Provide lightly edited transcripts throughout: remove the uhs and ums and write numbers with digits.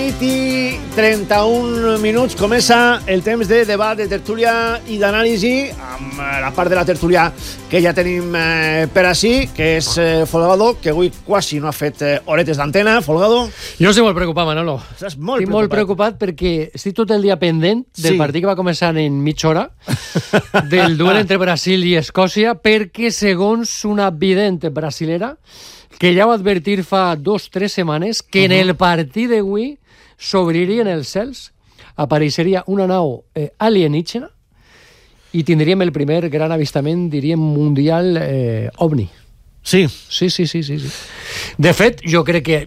nit i 31 minuts comença el temps de debat, de tertúlia i d'anàlisi amb la part de la tertúlia que ja tenim per així, que és Folgado, que avui quasi no ha fet horetes d'antena. Folgado? Jo estic molt preocupat, Manolo. Estàs molt estic molt preocupat perquè estic tot el dia pendent del partit que va començar en mitja hora, del duel entre Brasil i Escòcia, perquè segons una vident brasilera que ja va advertir fa 2 o 3 setmanes que en el partit d'avui s'obririen els cels, apareixeria una nau alienígena i tindríem el primer gran avistament, diríem, mundial ovni. Sí. Sí. De fet, jo crec que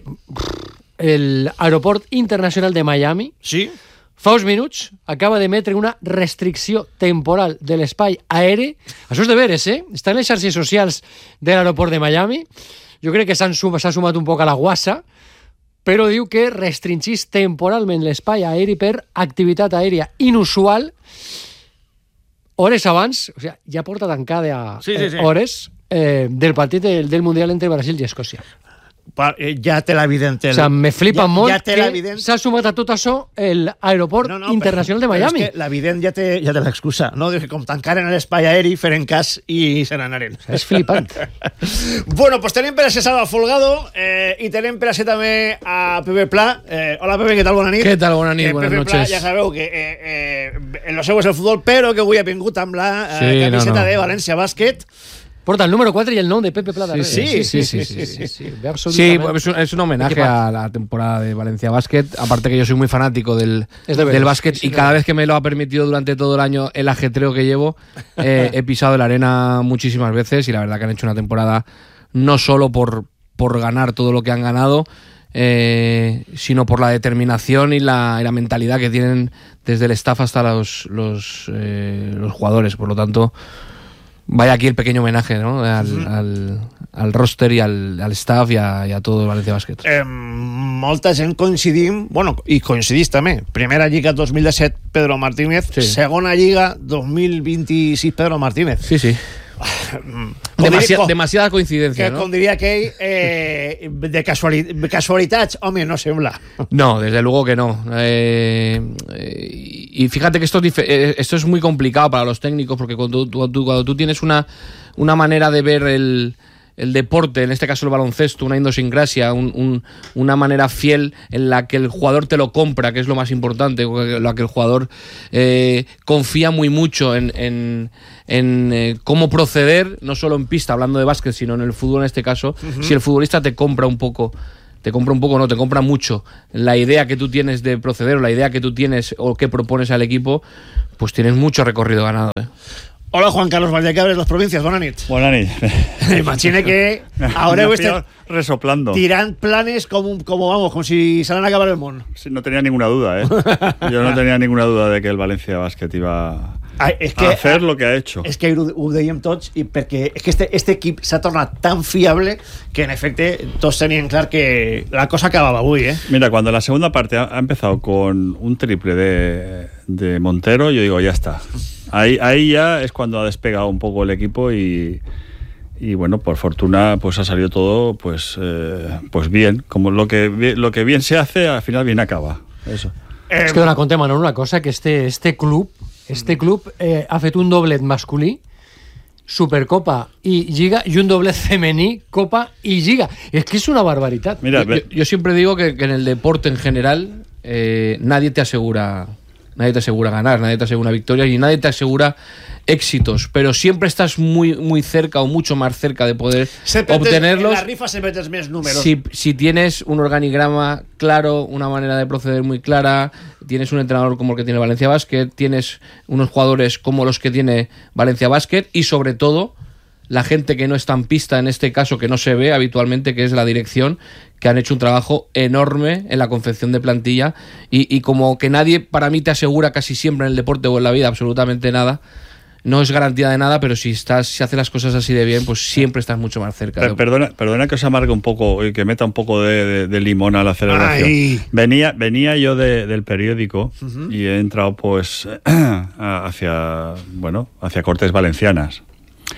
l'aeroport internacional de Miami fa uns minuts acaba d'emetre una restricció temporal de l'espai aeri. Això és de veres, Està en les xarxes socials de l'aeroport de Miami. Jo crec que s'ha sumat un poc a la guassa, però diu que restringís temporalment l'espai aeri per activitat aèria inusual hores abans, o sigui, ja porta tancada hores del partit del Mundial entre Brasil i Escòcia. Ja té l'evident. O sigui, me flipa molt que s'ha sumat a tot això l'aeroport internacional de Miami. És que l'evident ja té l'excusa, no? Que com tancaren l'espai aeri, feren cas i se n'anaren. És flipant. Bueno, pues tenim per a ser Salva Folgado i tenim per a ser també a Pepe Pla. Hola, Pepe, què tal? Bona nit. Què tal? Bona nit, buenas noches. Pepe Pla, ja sabeu que lo seu és el futbol, però que avui ha vingut amb la camiseta de València Bàsquet. Porta el número 4 y el nombre de Pepe Pla. Sí, es un homenaje a la temporada de Valencia Basket. Aparte que yo soy muy fanático del básquet y cada vez que me lo ha permitido durante todo el año el ajetreo que llevo, he pisado la arena muchísimas veces y la verdad que han hecho una temporada no solo por ganar todo lo que han ganado, sino por la determinación y la mentalidad que tienen desde el staff hasta los jugadores. Por lo tanto, vaya aquí el pequeño homenaje, ¿no? al roster y al staff y a todo el Valencia Basket. Molta gent coincidim, bueno, i coincidís també. Primera Lliga 2017, Pedro Martínez. Sí. Segona Lliga 2026, Pedro Martínez. Sí. Demasiada coincidencia, ¿no? Com diria aquell, de casualitats, home, no sembla. No, desde luego que no. Y fíjate que esto es muy complicado para los técnicos, porque cuando tú tienes una manera de ver el deporte, en este caso el baloncesto, una idiosincrasia, una manera fiel en la que el jugador te lo compra, que es lo más importante, en la que el jugador confía muy mucho en cómo proceder, no solo en pista, hablando de básquet, sino en el fútbol en este caso. Si el futbolista te compra mucho la idea que tú tienes de proceder, o la idea que tú tienes o que propones al equipo, pues tienes mucho recorrido ganado. Hola, Juan Carlos Valdecabres, las provincias, buena nit. Buena nit. Imagine que ahora resoplando. Tiran planes como si se van a acabar el mundo. Sí, no tenía ninguna duda, Yo no tenía ninguna duda de que el Valencia Basket iba a hacer lo que ha hecho. És que ho dèiem tots, i perquè és que este equip s'ha tornat tan fiable que en efecte tots tenien clar que la cosa acabava avui, Mira, cuando la segunda parte ha empezado con un triple de Montero, yo digo, ya está. Ahí ya es cuando ha despegado un poco el equipo y bueno, por fortuna pues ha salido todo pues bien, como lo que bien se hace al final bien acaba. Eso. Es que dona compte, Manolo, una cosa, que este club ha fet un doblet masculí, Supercopa y Lliga, y un doblet femení, Copa y Lliga. Es que es una barbaridad. Mira, yo siempre digo que en el deporte en general nadie te asegura ganar, nadie te asegura victorias y nadie te asegura éxitos, pero siempre estás muy, muy cerca o mucho más cerca de poder obtenerlos. En la rifa se metes más números. Si tienes un organigrama claro, una manera de proceder muy clara, tienes un entrenador como el que tiene Valencia Basket, tienes unos jugadores como los que tiene Valencia Basket y sobre todo la gente que no está en pista, en este caso que no se ve habitualmente, que es la dirección, que han hecho un trabajo enorme en la confección de plantilla y como que nadie para mí te asegura casi siempre en el deporte o en la vida absolutamente nada, no es garantía de nada, pero si haces las cosas así de bien, pues siempre estás mucho más cerca. Perdona que os amargue un poco y que meta un poco de limón a la celebración. Ay. Venía yo del periódico y he entrado pues hacia Cortes Valencianas.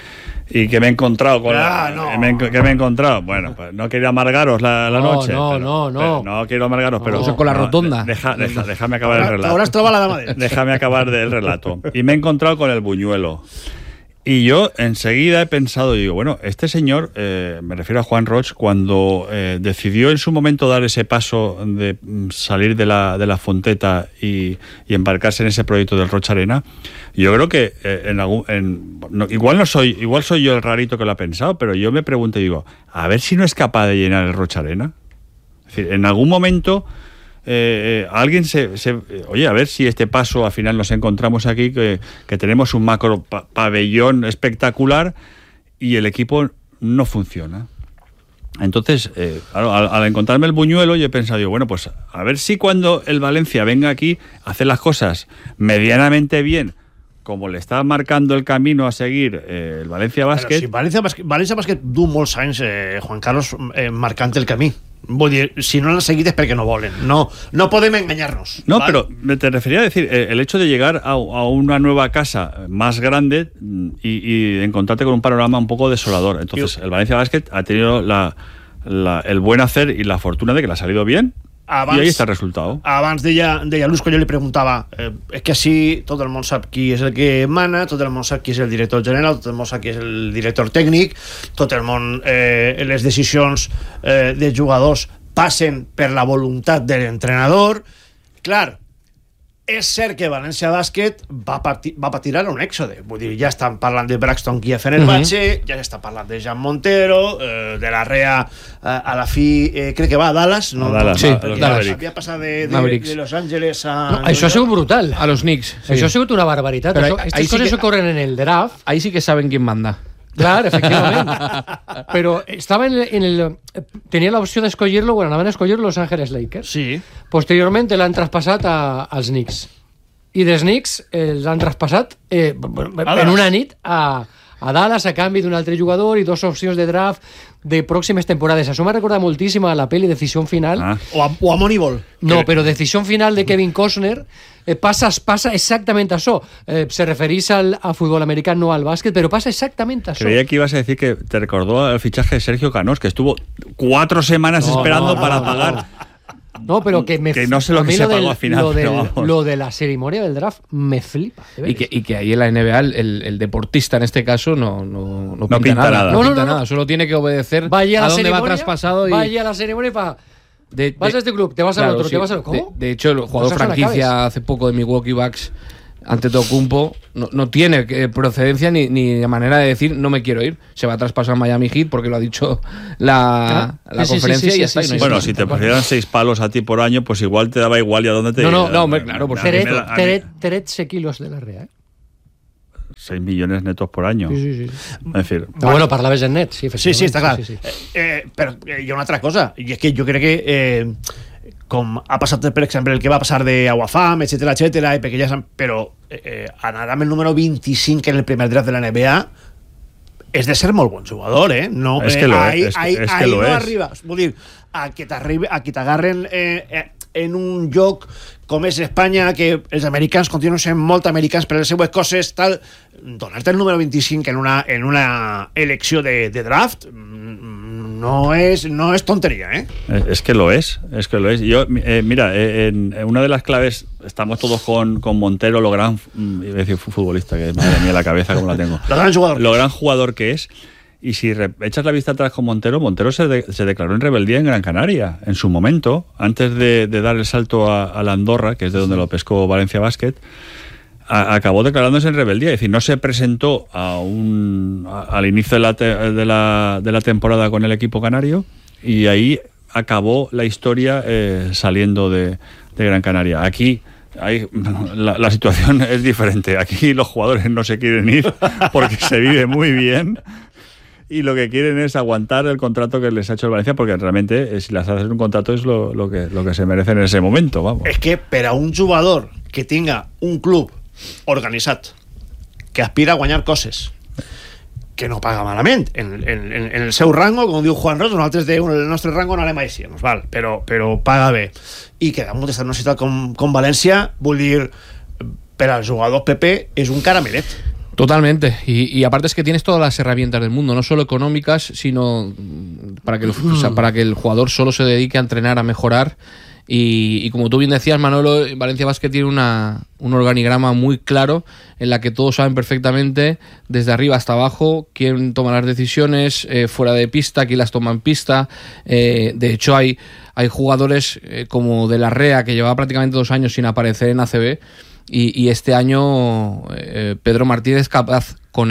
y que me he encontrado con que me he encontrado. Bueno, pues no quería amargaros la noche. No quiero amargaros, pero eso con la rotonda. Déjame acabar el relato. Ahora has trobado la dama de... Déjame acabar el relato. Y me he encontrado con el buñuelo. Y yo enseguida he pensado, digo, bueno, este señor, me refiero a Juan Roig, cuando decidió en su momento dar ese paso de salir de la Fonteta y embarcarse en ese proyecto del Roig Arena, yo creo que igual soy yo el rarito que lo ha pensado, pero yo me pregunto y digo, a ver si no es capaz de llenar el Roig Arena. Es decir, en algún momento... alguien oye, a ver si este paso al final nos encontramos aquí que tenemos un macro pabellón espectacular y el equipo no funciona. Entonces, al encontrarme el buñuelo, yo he pensado, digo, bueno, pues a ver si cuando el Valencia venga aquí a hacer las cosas medianamente bien, como le está marcando el camino a seguir el Valencia Basket... Si Valencia Basket du molts anys, Juan Carlos, marcant el camí. Vull dir, si no l'han seguit és perquè no volen. No podem enganyar-nos. No, ¿vale? Pero te refería a decir, el hecho de llegar a una nueva casa más grande y encontrarte con un panorama un poco desolador. Entonces, el Valencia Basket ha tenido el buen hacer y la fortuna de que le ha salido bien. I ahí està el resultat. Abans deia Luz, que jo li preguntava, és que així tot el món sap qui és el que mana, tot el món sap qui és el director general, tot el món sap qui és el director tècnic, tot el món, les decisions dels jugadors passen per la voluntat de l'entrenador. Clar, és cert que València Bàsquet va patir ara un èxode. Vull dir, ja estan parlant de Braxton aquí a Fenerbahçe, ja està parlant de Jan Montero, de la Rea a la fi, crec que va a Dallas, no? A Dallas, sí, havia passat de Los Ángeles a... No, això ha sigut brutal. A los Knicks. Sí. Això ha sigut una barbaritat. Aquestes coses que corren en el draft. Ahí sí que saben quién manda. Clar, efectivament. Però estava tenia l'opció d'escollir-lo quan anaven a escollir Los Angeles Lakers. Sí. Posteriorment l'han traspassat als Knicks. I dels Knicks l'han traspassat en una nit a Dallas a canvi d'un altre jugador i 2 opcions de draft de pròximes temporades. Això m'ha recordat moltíssim a la pel·li Decisión Final. O a Moneyball. No, però Decisión Final de Kevin Costner passa exactament això. Se referís a futbol americano, no al básquet, pero pasa exactamente eso. Creía que ibas a decir que te recordó el fichaje de Sergio Canós, que estuvo 4 semanas esperando para pagar. No, pero que no sé lo que se pagó al final. Lo de la ceremonia del draft me flipa. Y que ahí en la NBA el deportista en este caso no pinta nada. No pinta nada. Solo tiene que obedecer a dónde va traspasado. Vaya a la ceremonia para... vas a este club, te vas al otro, te vas al... ¿Cómo? De hecho, el jugador franquicia hace poco de Milwaukee Bucks, Antetokounmpo, no tiene procedencia ni manera de decir no me quiero ir. Se va a traspasar a Miami Heat porque lo ha dicho la conferencia y ya está. Bueno, si te pusieran 6 palos a ti por año, pues igual te daba igual y a dónde te... No, hombre, claro. Por 13 kilos de la REA. 6 millones netos por año. Sí. Es decir... Bueno, parlaves en net, sí. Sí, està clar. Sí. Però hi ha una altra cosa, i és que jo crec que... com ha passat, per exemple, el que va passar d'Aguafam, etcètera, perquè ja però anar amb el número 25 en el primer draft de la NBA és de ser molt bon jugador, no, és que lo no arribes, vull dir, a que t'agarren en un lloc com és Espanya, que els americans continuen sent molt americans per les seues coses, tal, donar-te el número 25 en una elecció de draft no es tontería, Es que lo es. Yo, mira, en una de las claves estamos todos con Montero, lo gran, iba a decir futbolista, que madre mía la cabeza como la tengo. Lo gran jugador que es. Y si echas la vista atrás con Montero se declaró en rebeldía en Gran Canaria, en su momento, antes de dar el salto a la Andorra, que es de donde lo pescó Valencia Basket. Acabó declarándose en rebeldía, es decir, no se presentó al inicio de la temporada con el equipo canario y ahí acabó la historia saliendo de Gran Canaria. Aquí la situación es diferente, aquí los jugadores no se quieren ir porque se vive muy bien y lo que quieren es aguantar el contrato que les ha hecho el Valencia, porque realmente si les haces un contrato es lo que se merecen en ese momento, vamos. Es que per a un jugador que tenga un club organitzat, que aspira a guanyar coses, que no paga malament en el seu rango, com diu Juan Roig, nosaltres el nostre rango no anem a així, val, però paga bé, i que damunt d'estar en una ciutat com València, vull dir, per al jugador Pepe és un caramelet. Totalmente, y aparte es que tienes todas las herramientas del mundo, no solo económicas, sino para que el jugador solo se dedique a entrenar, a mejorar. Y como tú bien decías, Manolo, Valencia Basket tiene un organigrama muy claro en la que todos saben perfectamente desde arriba hasta abajo quién toma las decisiones fuera de pista, quién las toma en pista. De hecho hay jugadores como De la Rea, que llevaba prácticamente 2 años sin aparecer en ACB, y este año Pedro Martínez es capaz con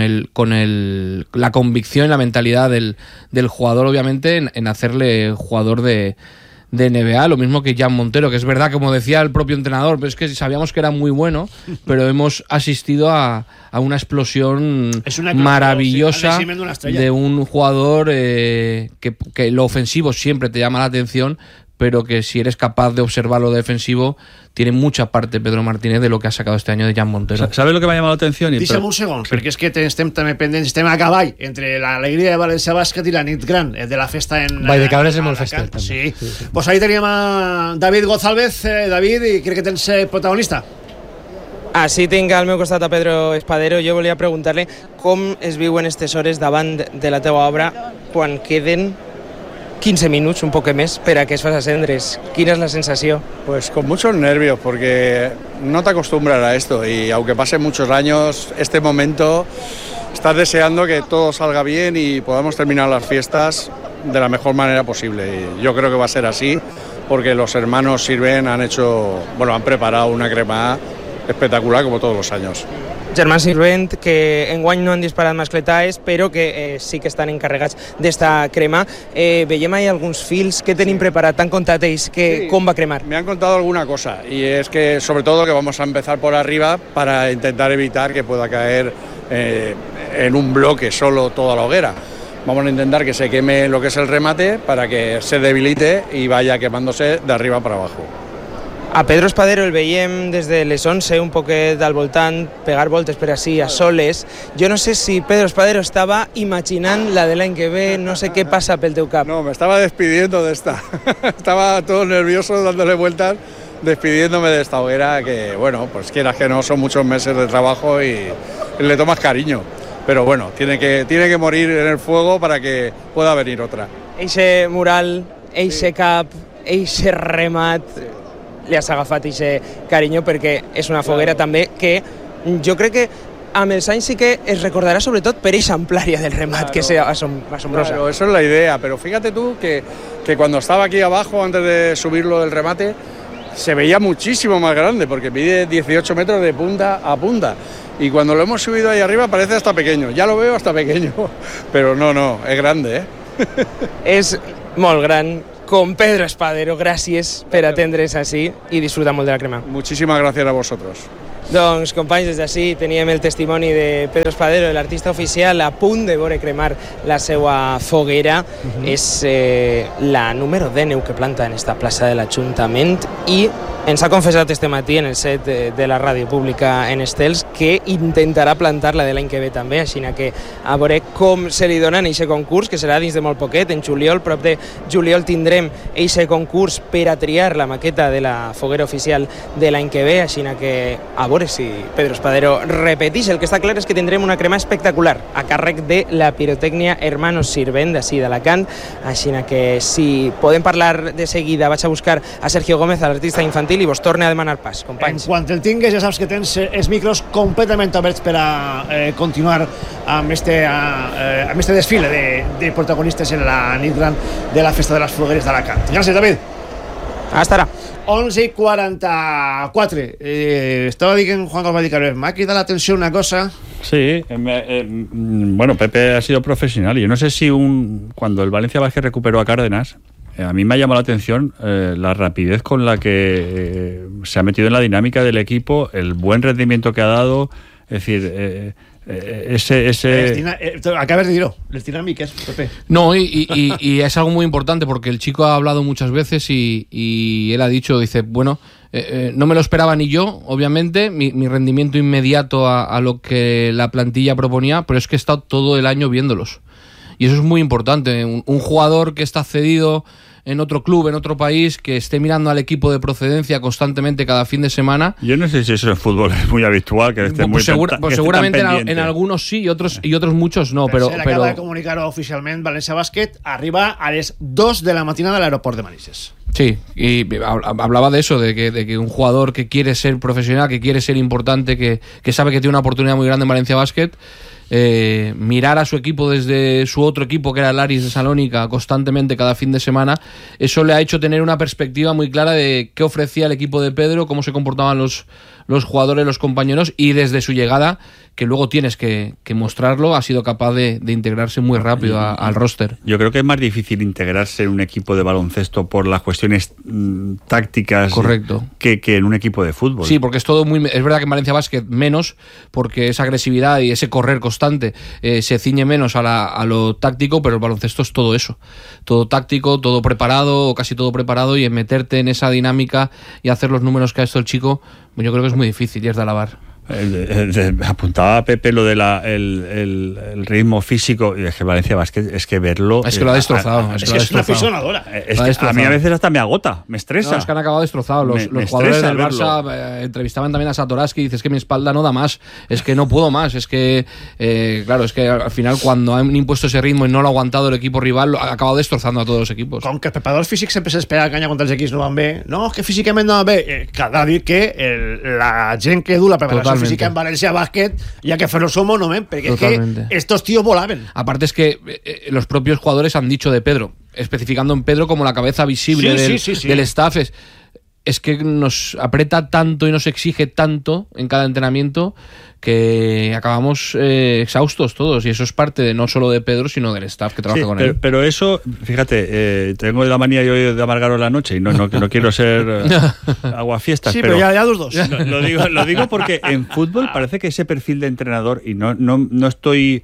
la convicción y la mentalidad del jugador, obviamente, en hacerle jugador de NBA, lo mismo que Jan Montero, que es verdad, como decía el propio entrenador, pero es que sabíamos que era muy bueno, pero hemos asistido a una explosión maravillosa de un jugador que lo ofensivo siempre te llama la atención, pero que si eres capaz de observar lo defensivo, tiene mucha parte Pedro Martínez de lo que ha sacado este año de Jan Montero. ¿Sabes lo que me ha llamado la atención? Deixa'm un segon, perquè és que estem també pendents, estem a cavall entre l'alegria de València Bàsquet i la nit gran de la festa en... Vall de Cabres és molt festet. Sí. Pues ahí teníem a David González. David, i crec que tens protagonista. Així tinc al meu costat a Pedro Espadero. Jo volia preguntar-li com es viuen aquestes hores davant de la teva obra quan queden 15 minutos, un poco más, para que es faça cendres. ¿Quién es la sensación? Pues con muchos nervios, porque no te acostumbras a esto y aunque pasen muchos años, este momento estás deseando que todo salga bien y podamos terminar las fiestas de la mejor manera posible. Y yo creo que va a ser así, porque los hermanos Sirvent han preparado una crema espectacular como todos los años. Germans Sirvent, que enguany no han disparat mascletaes, però que sí que estan encarregats d'esta crema. Veiem ahí alguns fils. ¿Qué tenim preparat? ¿T'han contat ells com va cremar? Me han contado alguna cosa, y es que sobre todo que vamos a empezar por arriba para intentar evitar que pueda caer en un bloque solo toda la hoguera. Vamos a intentar que se queme lo que es el remate para que se debilite y vaya quemándose de arriba para abajo. A Pedro Espadero el veiem des de les 11, un poquet al voltant, pegar voltes per així a soles. Jo no sé si Pedro Espadero estava imaginant la de l'any que ve, no sé què passa pel teu cap. No, me estaba despidiendo de esta. Estaba todo nervioso dándole vueltas, despidiéndome de esta hoguera que, bueno, pues quieras que no, son muchos meses de trabajo y le tomas cariño. Pero bueno, tiene que morir en el fuego para que pueda venir otra. Eixe mural, eixe cap, eixe remat... li has agafat aquest carinyo perquè és una foguera també que jo crec que amb els anys sí que es recordarà sobretot per eixa amplària del remat, claro, que sea asombrosa. Claro, eso es la idea, pero fíjate tú que cuando estaba aquí abajo antes de subirlo del remate se veía muchísimo más grande porque mide 18 metros de punta a punta y cuando lo hemos subido ahí arriba parece hasta pequeño, ya lo veo hasta pequeño, pero no, es grande, ¿eh? És molt gran. Con Pedro Espadero, gràcies per atendre's així i disfrutar molt de la crema. Muchísimas gracias a vosotros. Doncs, companys, des d'ací teníem el testimoni de Pedro Espadero, l'artista oficial, a punt de veure cremar la seva foguera. És la número 10 que planta en esta plaça de l'Ajuntament i ens ha confessat este matí en el set de la ràdio pública en Estels que intentarà plantar-la de l'any que ve també, així que a veure com se li dona en aquest concurs, que serà dins de molt poquet, en juliol, prop de juliol tindrem aquest concurs per a triar la maqueta de la foguera oficial de l'any que ve, així que a veure si Pedro Espadero repeteix. El que està clar és que tindrem una crema espectacular a càrrec de la pirotècnia Hermanos Sirvent d'ací d'Alacant, així que si podem parlar de seguida vaig a buscar a Sergio Gómez, l'artista infantil, i vos torne a demanar pas, companys. En quant el tingues, ja saps que tens els micros completament oberts per a continuar amb este desfile de protagonistes en la nit gran de la Festa de les Fogueres d'Alacant. Gràcies, David. Hasta ara. 11:44. Estaba diciendo Juan Carlos Valdicaro, me ha quitado la atención una cosa. Sí, bueno, Pepe ha sido profesional. Yo no sé si cuando el Valencia Basket recuperó a Cárdenas, a mí me ha llamado la atención la rapidez con la que se ha metido en la dinámica del equipo, el buen rendimiento que ha dado, es decir, acabas de decirlo, les dinámicas, Pepe. No, y es algo muy importante porque el chico ha hablado muchas veces y él ha dicho, dice, bueno, no me lo esperaba ni yo, obviamente, mi rendimiento inmediato a lo que la plantilla proponía, pero es que he estado todo el año viéndolos. Y eso es muy importante. Un jugador que está cedido en otro club, en otro país, que esté mirando al equipo de procedencia constantemente cada fin de semana. Yo no sé si eso en fútbol es muy habitual, que esté seguramente en algunos sí y otros muchos no, pero acaba de comunicar oficialmente València Basket, arriba a las 2 de la mañana del aeropuerto de Manises. Sí, y hablaba de eso, de que un jugador que quiere ser profesional, que quiere ser importante, que sabe que tiene una oportunidad muy grande en Valencia Basket, mirar a su equipo desde su otro equipo, que era el Aris de Salónica, constantemente cada fin de semana, eso le ha hecho tener una perspectiva muy clara de qué ofrecía el equipo de Pedro, cómo se comportaban los jugadores, los compañeros, y desde su llegada, que luego tienes que mostrarlo, ha sido capaz de integrarse muy rápido al roster. Yo creo que es más difícil integrarse en un equipo de baloncesto por las cuestiones tácticas. Correcto. Que en un equipo de fútbol. Sí, porque es todo es verdad que en Valencia Basket menos, porque esa agresividad y ese correr constante se ciñe menos a lo táctico, pero el baloncesto es todo eso, todo táctico, todo preparado, o casi todo preparado, y en meterte en esa dinámica y hacer los números que ha hecho el chico, yo creo que es muy difícil y es de alabar. Apuntaba a Pepe lo de el ritmo físico, y es que Valencia Basket, es que verlo, es que lo ha destrozado, es una pisonadora. A mí a veces hasta me agota, me estresa. No, es que han acabado destrozados los jugadores del Barça. Entrevistaban también a Satoraski y dices que mi espalda no da más, es que no puedo más, es que claro, es que al final cuando han impuesto ese ritmo y no lo ha aguantado el equipo rival, lo ha acabado destrozando a todos los equipos. Com que els preparadors físics sempre s'espera canya contra els equips no van bé, no, és que físicament no van bé, cada dir que la gent que du la preparació física en Valencia Basket, ya que fueron un monumento, porque totalmente. Es que estos tíos volaban. Aparte es que los propios jugadores han dicho de Pedro, especificando en Pedro como la cabeza visible del staff, es que nos aprieta tanto y nos exige tanto en cada entrenamiento que acabamos exhaustos todos, y eso es parte de no solo de Pedro, sino del staff que trabaja con él. Pero eso, fíjate, tengo la manía yo de amargaros la noche y no quiero ser aguafiestas. Sí, pero ya los dos. Lo digo porque en fútbol parece que ese perfil de entrenador, y no estoy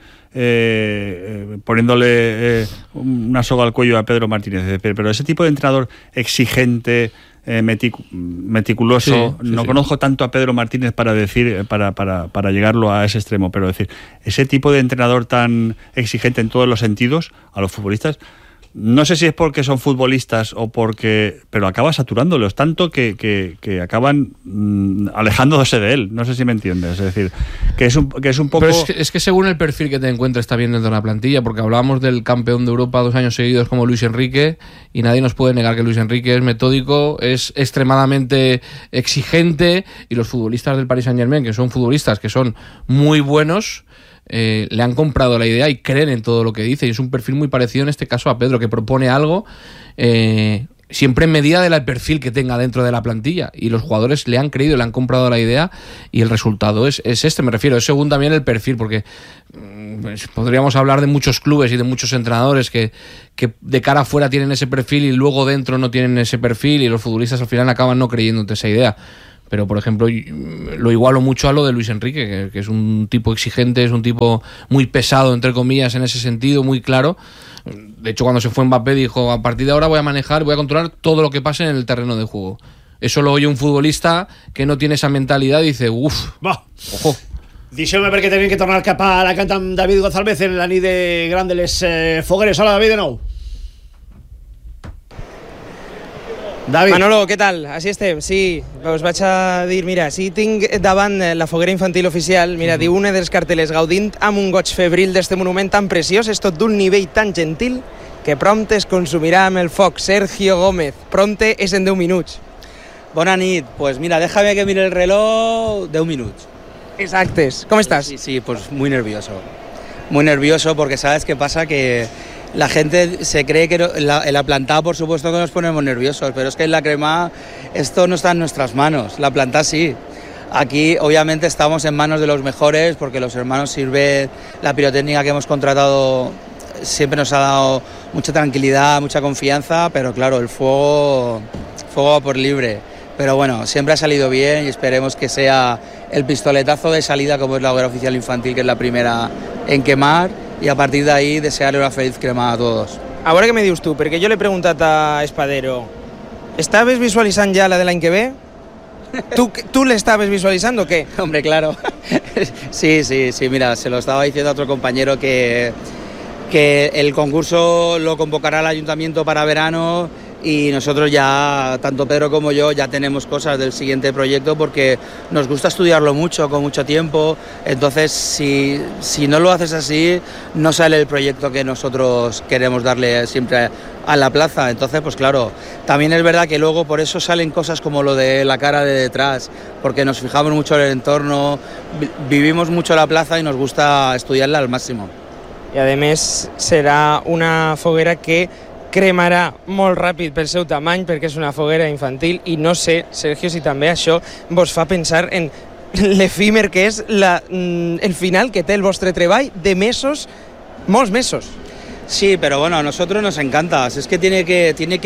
poniéndole una soga al cuello a Pedro Martínez, pero ese tipo de entrenador exigente, meticuloso, conozco tanto a Pedro Martínez para decir, para llegarlo a ese extremo, pero decir, ese tipo de entrenador tan exigente en todos los sentidos a los futbolistas, no sé si es porque son futbolistas o pero acaba saturándolos tanto que acaban alejándose de él. No sé si me entiendes. Es decir, que es un poco... Pero es que según el perfil que te encuentres está bien dentro de la plantilla, porque hablábamos del campeón de Europa 2 años seguidos como Luis Enrique, y nadie nos puede negar que Luis Enrique es metódico, es extremadamente exigente, y los futbolistas del Paris Saint-Germain, que son futbolistas que son muy buenos, le han comprado la idea y creen en todo lo que dice, y es un perfil muy parecido en este caso a Pedro, que propone algo siempre en medida del perfil que tenga dentro de la plantilla, y los jugadores le han creído, le han comprado la idea, y el resultado es este, me refiero, es según también el perfil, porque podríamos hablar de muchos clubes y de muchos entrenadores que de cara afuera tienen ese perfil y luego dentro no tienen ese perfil, y los futbolistas al final acaban no creyéndote esa idea. Pero, por ejemplo, lo igualo mucho a lo de Luis Enrique, que es un tipo exigente, es un tipo muy pesado, entre comillas, en ese sentido, muy claro. De hecho, cuando se fue Mbappé dijo, a partir de ahora voy a controlar todo lo que pase en el terreno de juego. Eso lo oye un futbolista que no tiene esa mentalidad y dice, uff, ojo. Deixeu-me perquè tenim que tornar cap a la canta amb David González en la nit de Gran de les Fogueres. Hola, David, de nou. David. Manolo, què tal? Així estem, sí. Us vaig a dir, mira, si tinc davant la foguera infantil oficial, mira, diu una dels cartelers gaudint amb un goig febril d'este monument tan preciós, és tot d'un nivell tan gentil que prompte es consumirà amb el foc. Sergio Gómez, prompte és en 10 minuts. Bona nit, pues mira, déjame que mire el reloj, 10 minuts. Exactes. ¿Cómo estás? Sí, pues muy nervioso. Muy nervioso porque sabes qué pasa, que la gente se cree que en la plantada por supuesto que nos ponemos nerviosos, pero es que en la crema esto no está en nuestras manos, la plantada sí. Aquí obviamente estamos en manos de los mejores, porque los hermanos Sirvet, la pirotécnica que hemos contratado siempre nos ha dado mucha tranquilidad, mucha confianza, pero claro, el fuego va por libre. Pero bueno, siempre ha salido bien y esperemos que sea el pistoletazo de salida, como es la hoguera oficial infantil, que es la primera en quemar, y a partir de ahí desearle una feliz cremada a todos. Ahora que me dius tu, perquè jo l'he preguntat a Espadero, ¿estaves visualitzant ja la de l'any que ve? ¿Tú le estabas visualizando o qué? Hombre, claro. Sí, mira, se lo estaba diciendo a otro compañero que que el concurso lo convocará el ayuntamiento para verano y nosotros ya, tanto Pedro como yo, ya tenemos cosas del siguiente proyecto porque nos gusta estudiarlo mucho, con mucho tiempo. Entonces, si no lo haces así, no sale el proyecto que nosotros queremos darle siempre a la plaza. Entonces, pues claro, también es verdad que luego por eso salen cosas como lo de la cara de detrás, porque nos fijamos mucho en el entorno, vivimos mucho la plaza y nos gusta estudiarla al máximo. I a més serà una foguera que cremarà molt ràpid pel seu tamany perquè és una foguera infantil i no sé, Sergio, si també això vos fa pensar en l'efímer que és el final que té el vostre treball de mesos, molts mesos. Sí, pero bueno, a nosotros nos encanta, es que tiene que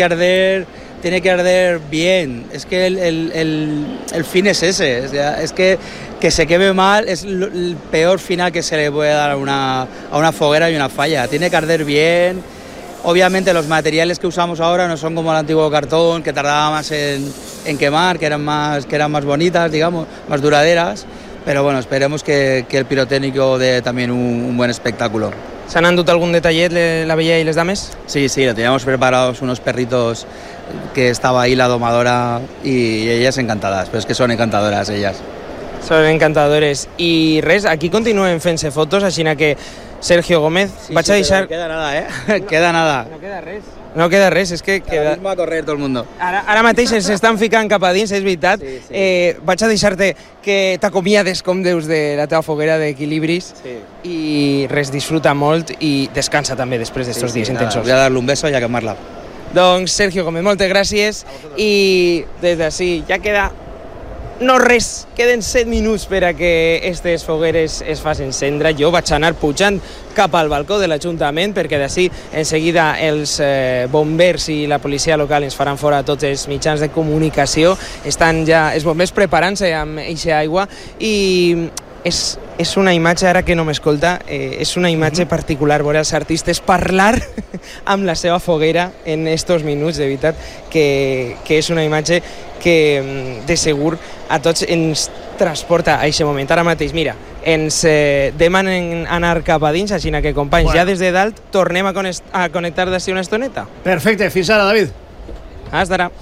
arder bien, es que el fin es ese, es que se queme mal es el peor final que se le puede dar a una foguera y una falla, tiene que arder bien. Obviamente los materiales que usamos ahora no son como el antiguo cartón, que tardaba más en quemar, que eran más bonitas, digamos, más duraderas, pero bueno, esperemos que el pirotécnico dé también un buen espectáculo. ¿S'han endut algún detallet la Bella y les dames? Sí, lo teníamos preparados unos perritos que estaba ahí la domadora y ellas encantadas, pero es que son encantadoras ellas. Són encantadores. I res, aquí continuen fent-se fotos, així que Sergio Gómez, vaig a deixar... No queda nada, Queda nada. No queda res. No queda res, és que... Ahora mismo a correr todo el mundo. Ara mateix s'estan ficant cap a dins, és veritat. Sí. Vaig a deixar-te que t'acomiades, com deus, de la teva foguera d'equilibris. Sí. I res, disfruta molt i descansa també després d'estos dies intensos. Voy a darle un beso y a quemarla. Doncs Sergio Gómez, moltes gràcies. I des d'ací ja queda... No res, queden 7 minuts per a que aquestes fogueres es facin cendra. Jo vaig anar pujant cap al balcó de l'Ajuntament perquè d'ací en seguida els bombers i la policia local ens faran fora tots els mitjans de comunicació. Estan ja els bombers preparant-se amb eixa aigua i és una imatge, ara que no m'escolta, és una imatge particular veure els artistes parlar amb la seva foguera en estos minuts, de veritat, que és una imatge que de segur a tots ens transporta a aquest moment. Ara mateix, mira, ens demanen anar cap a dins, així que, companys, ja des de dalt tornem a connectar d'ací una estoneta. Perfecte, fins ara, David. Hasta ara.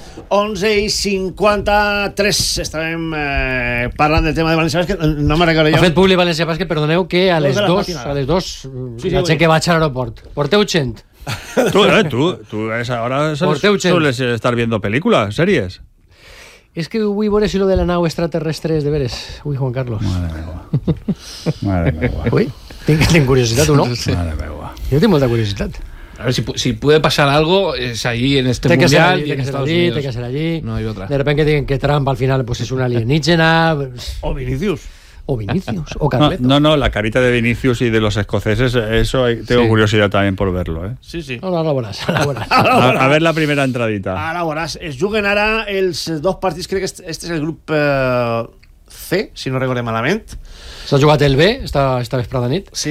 11:53 estàvem parlant del tema de València Bàsquet. No me'n recordo jo. Ha fet públic València Bàsquet, perdoneu, que a les 2 la gent que vaig a l'aeroport. Porteu gent. Tú ahora sueles estar viendo películas, series. Es que vull veure si lo de la nau extraterrestre és de veres. Ui, Juan Carlos. Madre meva. Ui, tinc curiositat, o no? Madre meva. Jo tinc molta curiositat. A ver, si puede pasar algo, es ahí en este mundial. Tiene que ser allí. No hay otra. De repente digan que Trump al final pues es un alienígena. O Vinicius. O Carleto. No, la carita de Vinicius y de los escoceses, eso tengo curiosidad también por verlo, ¿eh? Sí. No, ara veuràs. A ver la primera entradita. Ara veuràs. Es juguen ara els dos partits, crec que este és el grup C, si no recordem malament. S'ha jugat el B, esta vesprada nit. Sí.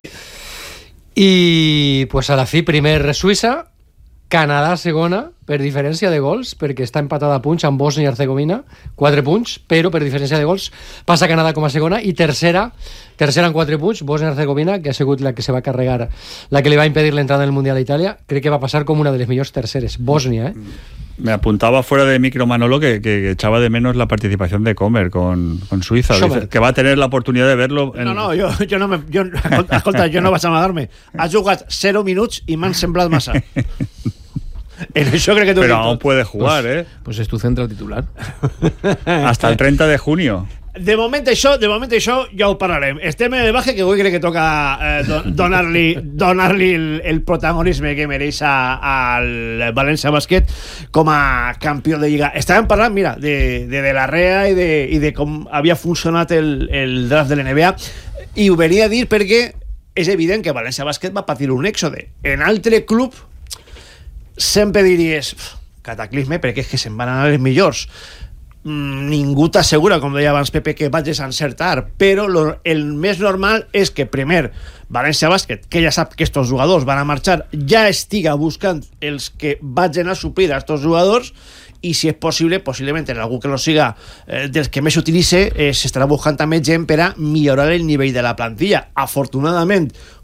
I pues a la fi, primer Suïssa, Canadà segona, per diferència de gols, perquè està empatada a punts amb Bòsnia i Hercegovina, 4 punts, però per diferència de gols passa Canadà com a segona, i tercera amb 4 punts, Bòsnia i Hercegovina, que ha sigut la que se va carregar, la que li va impedir l'entrada en el Mundial a Itàlia, crec que va passar com una de les millors terceres. Bòsnia, Me apuntaba fuera de micro Manolo que echaba de menos la participación de Comer con Suiza. Dice que va a tener la oportunidad de verlo. No, jo no escolta, jo no vaig amagar-me. Ha jugat 0 minuts i m'han semblat massa. En això crec que Pero aún puede jugar, Pues es tu central titular. Hasta el 30 de junio. De moment això ja ho parlarem. Estem en el baje, que avui crec que toca donar-li el protagonisme que mereix al València Bàsquet com a campió de Lliga. Estàvem parlant, mira, de la REA i de com havia funcionat el draft de l'NBA, i ho venia a dir perquè és evident que València Bàsquet va patir un èxode. En altre club sempre diries cataclisme, perquè és que se'n van anar els millors. Ningú t'assegura, com deia abans Pepe, que vagis a encertar, però el més normal és que primer València Bàsquet, que ja sap que estos jugadors van a marxar, ja estiga buscant els que vagin a suplir a estos jugadors, i si és possible, possiblement en algú que lo siga dels que més s'utilitze, s'estarà buscant també gent per a millorar el nivell de la plantilla. Afortunadament,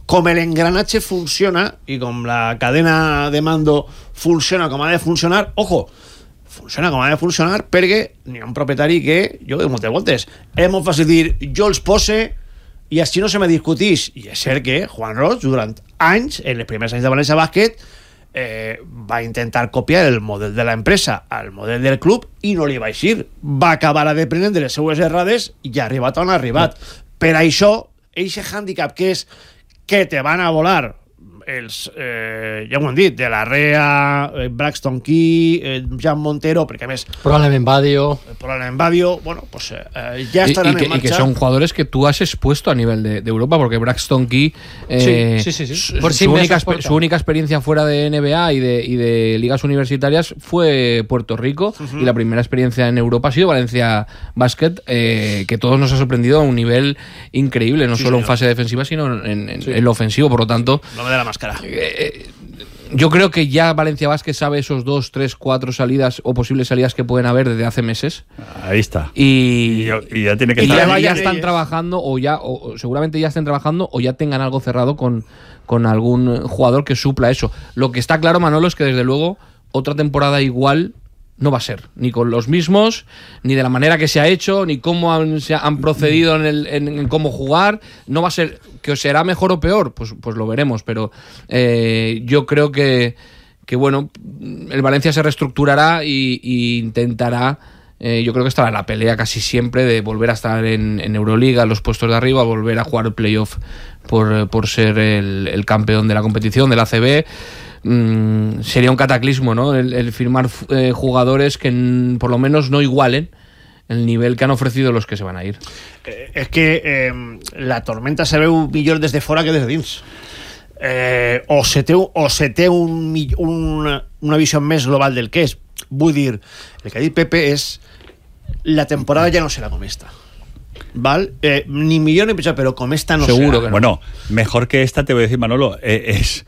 com l'engranatge funciona i com la cadena de mando funciona com ha de funcionar, ojo, funciona com ha de funcionar perquè n'hi ha un propietari que, jo de moltes voltes, és molt fàcil dir, jo els pose i així no se me discutís, i és cert que Juan Roig durant anys, en els primers anys de València Bàsquet, va intentar copiar el model de l'empresa al model del club i no li va eixir, va acabar aprenent de les seues errades i ha arribat on ha arribat. Per això, eixe hàndicap que és que te van a volar els, ja ho hem dit, de la Rea, Braxton Key, Jan Montero, perquè a més probablement Badio, bueno, pues ya estarán en marcha. Y que son jugadores que tú has expuesto a nivel de Europa, porque Braxton Key su única experiencia fuera de NBA y de ligas universitarias fue Puerto Rico, y la primera experiencia en Europa ha sido Valencia Basket, que todos nos ha sorprendido a un nivel increíble, no solo en fase defensiva sino en lo ofensivo. Por lo tanto, no me da la máscara. Yo creo que ya Valencia Basket sabe esos 2, 3, 4 salidas o posibles salidas que pueden haber desde hace meses. Ahí está. Y ya tiene que estar. Ya están trabajando o seguramente ya estén trabajando o ya tengan algo cerrado con algún jugador que supla eso. Lo que está claro, Manolo, es que desde luego otra temporada igual no va a ser, ni con los mismos, ni de la manera que se ha hecho, ni cómo han procedido en cómo jugar. No va a ser, que será mejor o peor, pues lo veremos, pero yo creo que bueno, el Valencia se reestructurará y intentará, yo creo que estará en la pelea casi siempre de volver a estar en Euroliga, en los puestos de arriba, volver a jugar el playoff por ser el campeón de la competición, del ACB. Sería un cataclismo, ¿no? El firmar jugadores que por lo menos no igualen el nivel que han ofrecido los que se van a ir. És que la tormenta se veu millor des de fora que des de dins. O se té una visió més global del que és. Vull dir, el que ha dit Pepe és la temporada ja no serà com esta. ¿Vale? Ni millor ni pitjor, pero con esta no seguro será. Que no. Bueno, mejor que esta te voy a decir, Manolo, es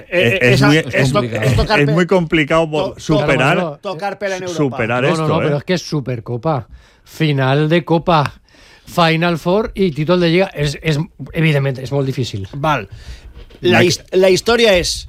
muy complicado superar tocar pela en Europa. Superar esto, no, pero es que es Supercopa, final de Copa, Final Four y título de Liga, es evidentemente es molt difícil. Val. La història és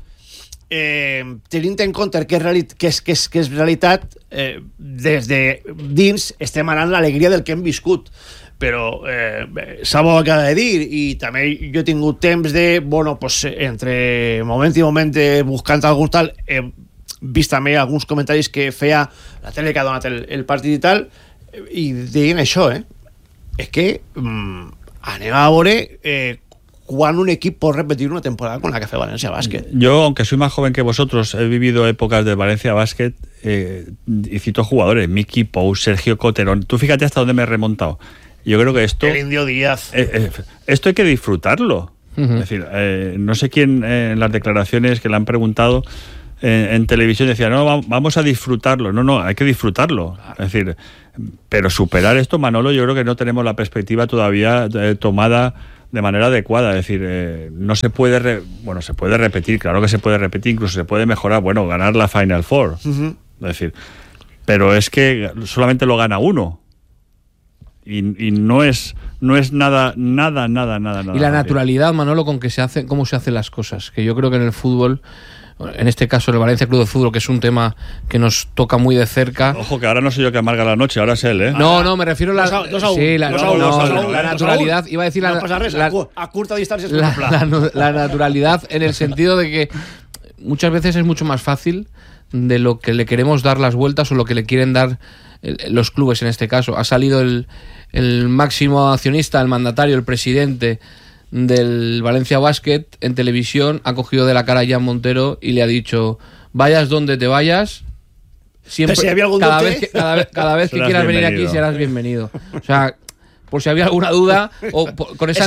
tenint en compte que és realitat, des de dins estem anant l'alegria del que hem viscut, però Sabo acaba de dir, i també jo he tingut temps de, bueno, pues, entre moment i moment buscant algun tal, he vist també alguns comentaris que feia la tele que ha donat el partit i tal, i deien això, és que anem a veure cuando un equipo repetir una temporada con la que hace Valencia Basket. Yo, aunque soy más joven que vosotros, he vivido épocas de Valencia Basket y cito jugadores, Miki Pou, Sergio Coterón. Tú fíjate hasta dónde me he remontado. Yo creo que esto... El Indio Díaz. Esto hay que disfrutarlo. Es decir, no sé quién en las declaraciones que le han preguntado en televisión decía, no, vamos a disfrutarlo. No, hay que disfrutarlo. Es decir, pero superar esto, Manolo, yo creo que no tenemos la perspectiva todavía tomada de manera adecuada. Es decir, no se puede se puede repetir, claro que se puede repetir, incluso se puede mejorar, ganar la Final Four. Es decir, pero es que solamente lo gana uno. Y no es nada. Y la naturalidad, Manolo, con que se hace, cómo se hacen las cosas, que yo creo que en el fútbol, en este caso el Valencia Club de Fútbol, que es un tema que nos toca muy de cerca. Ojo, que ahora no soy yo que amarga la noche, ahora es él, ¿eh? No, me refiero a la naturalidad. Iba a decir a corta distancia la naturalidad, en el sentido de que muchas veces es mucho más fácil de lo que le queremos dar las vueltas o lo que le quieren dar los clubes en este caso. Ha salido el máximo accionista, el mandatario, el presidente del Valencia Basket en televisión, ha cogido de la cara a Jan Montero y le ha dicho, vayas donde te vayas, siempre, si había algún cada vez que quieras venir aquí serás bienvenido. O sea, por si había alguna duda, o con esa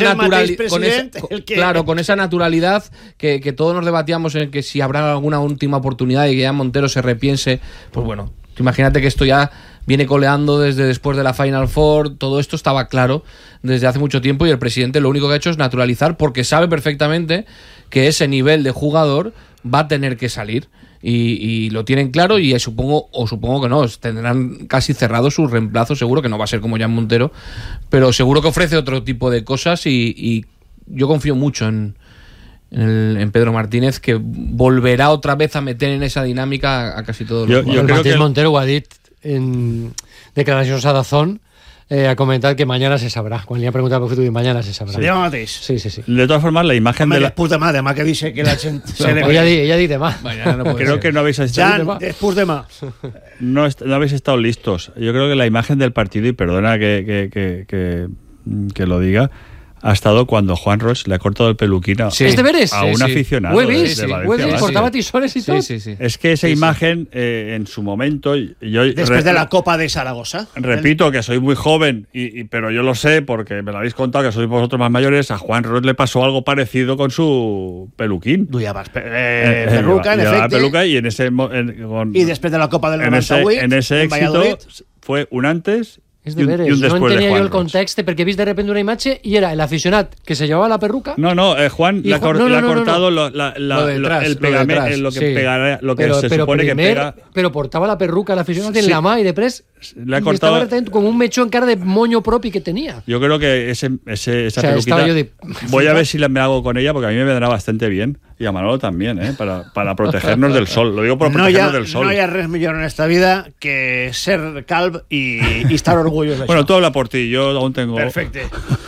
con esa naturalidad que todos nos debatíamos en que si habrá alguna última oportunidad y que Jan Montero se repiense, pues bueno, imagínate que esto ya viene coleando desde después de la Final Four. Todo esto estaba claro desde hace mucho tiempo y el presidente lo único que ha hecho es naturalizar, porque sabe perfectamente que ese nivel de jugador va a tener que salir y lo tienen claro, y supongo que no, tendrán casi cerrado su reemplazo. Seguro que no va a ser como Jan Montero, pero seguro que ofrece otro tipo de cosas y yo confío mucho en en Pedro Martínez, que volverá otra vez a meter en esa dinámica a casi todos los jugadores. creo que Montero ho ha dit en declaracions a Dazón, ha comentat que mañana se sabrá. Quan li ha preguntat per futbol, mañana se sabrà. Seria el mateix. Sí. De todas formas, la imagen de la... Después de demà que dice que la gent... Ella ha dit demà. Creo que no habéis estado... después de demà. No habéis estado listos. Yo creo que la imagen del partido, y perdona que lo diga, ha estado cuando Juan Roig le ha cortado el peluquín a un aficionado de Valencia. Portaba tisones y todo. Sí. Es que esa imagen, en su momento... Después de la Copa de Zaragoza. Repito que soy muy joven, pero yo lo sé porque me lo habéis contado, que sois vosotros más mayores. A Juan Roig le pasó algo parecido con su peluquín. Peluca, en efecto. Peluca y y después de la Copa del 98, en ese éxito fue un antes... És de veres, no entenia jo el context, perquè he vist de repente una imatge i era el aficionat que se llevava la perruca. Juan le ha cortado el pegamento, lo que se supone que pega. Però portava la perruca al aficionat en la mà i després le ha cortado com un mechó encara de moño propi que tenía. Yo creo que esa peluquita voy a ver si me hago con ella, porque a mí me vendrá bastante bien. Y a Manolo también, para protegernos del sol. Lo digo por protegernos del sol. No hi ha res millor en esta vida que ser calb i estar orgullós d'això. Bueno, tú habla por ti, yo aún tengo... Perfecte.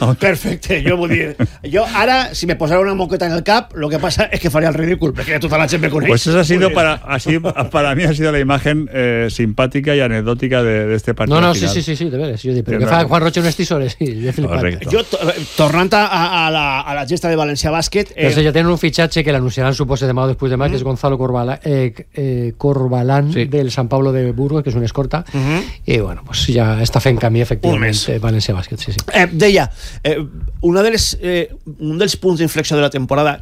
Jo vull dir, jo ara, si me posara una moqueta en el cap, lo que pasa es que faria el ridícul, perquè tota la gent me coneix. Pues esa ha sido para mí ha sido la imagen simpática y anecdótica de este partido. No, sí, de veres. Jo dic, però que fa Juan Roig unes tisores? Sí, jo, tornant a la gesta de València Bàsquet... Però ja tenen un fitxatge que l'anunciaran, suposo, demà o després demà, que és Gonzalo Corbalán, del San Pablo de Burgos, que és un escorta, i bueno, pues ja està fent camí, efectivament, València Bàsquet. Sí. Deia, un dels punts d'inflexió de la temporada,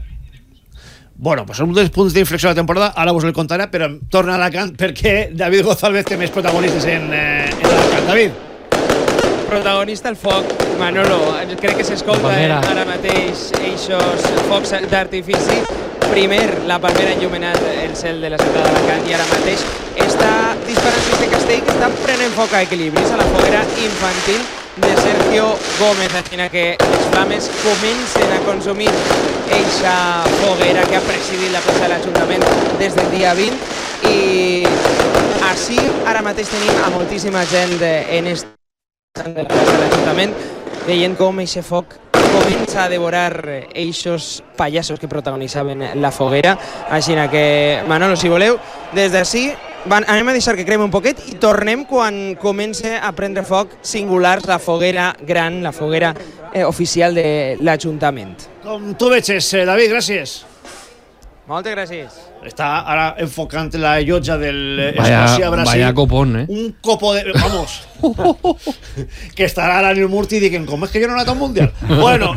un dels punts d'inflexió de la temporada, ara vos el contaré, però torna a Alacant perquè David González té més protagonistes en Alacant. David. Protagonista el foc, Manolo. Crec que s'escolta ara mateix eixos focs d'artifici. Primer, la palmera ha enllumenat el cel de la ciutat d'Alacant i ara mateix està disparant este castell que està prenent foc a equilibris a la foguera infantil de Sergio Gómez, així que les flames comencen a consumir eixa foguera que ha presidit la plaça de l'Ajuntament des del dia 20 i així ara mateix tenim a moltíssima gent en de la plaça de l'Ajuntament veient com eixe foc comença a devorar eixos pallassos que protagonitzaven la foguera. Així que, Manolo, si voleu, des d'ací anem a deixar que cremi un poquet i tornem quan comença a prendre foc singulars la foguera gran, la foguera oficial de l'Ajuntament. Com tu veges, David, gràcies. Moltes gràcies. Està ara enfocant la llotja del Escòcia-Brasil. Vaya copón, Un copo de... Vamos. Que estarà ara en el Murti i diuen, com és que jo no he anat a un mundial? Bueno,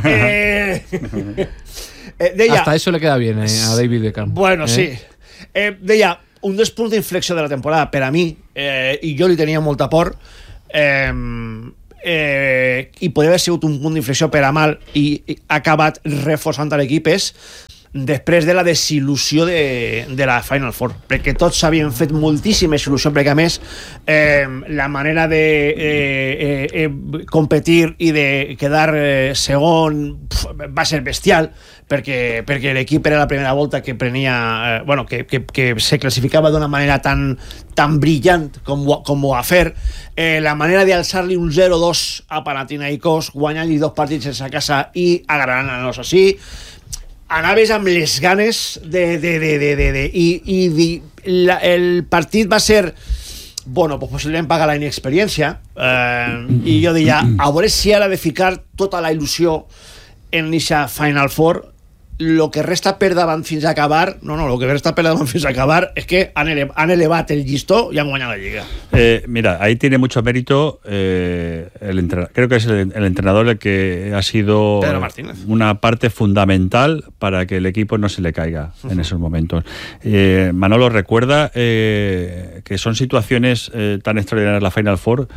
deia... Hasta eso le queda bien a David Beckham. Bueno, sí. Deia, un dels punts d'inflexió de la temporada, per a mi, i jo li tenia molta por, i podria haver sigut un punt d'inflexió per a mal i ha acabat reforçant a l'equip, és després de la desil·lusió de la Final Four, perquè tots s'havien fet moltíssima il·lusió, perquè a més la manera de competir i de quedar segon va ser bestial, perquè l'equip era la primera volta que prenia que se classificava d'una manera tan brillant com ho va fer. La manera d'alçar-li un 0-2 a Panathinaikos, guanyar-li 2 partits a casa i agradant-nos així, anaves amb les ganes el partit va ser possiblement pagar la inexperiència i jo deia, a veure si ara de ficar tota la il·lusió en aquesta Final Four, lo que resta per davant fins a acabar lo que resta per davant fins a acabar es que han elevat el llistó i han guanyat la Lliga. Mira, ahí tiene mucho mérito creo que es el entrenador el que ha sido una parte fundamental para que el equipo no se le caiga en esos momentos. Manolo recuerda que son situaciones tan extraordinarias la Final Four